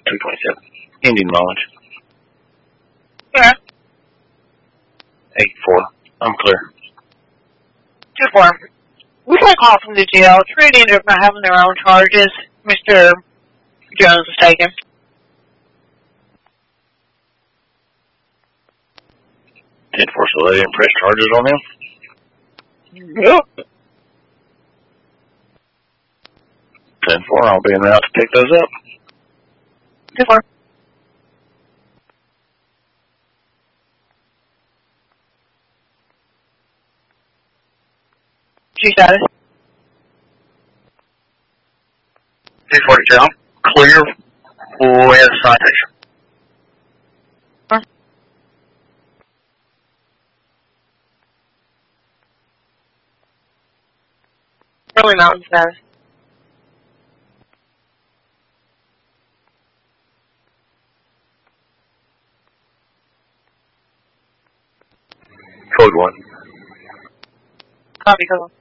227. Ending knowledge. Yeah. 8-4. I'm clear. 2-4. We got a call from the jail. Trinity ended up not having their own charges. Mr. Jones was taken. 10-4, so they didn't press charges on him? Yep. 10-4, I'll be en route to pick those up. 2-4. G status. 242, clear with citation. Early Mountain status. Code 1. Copy, code 1.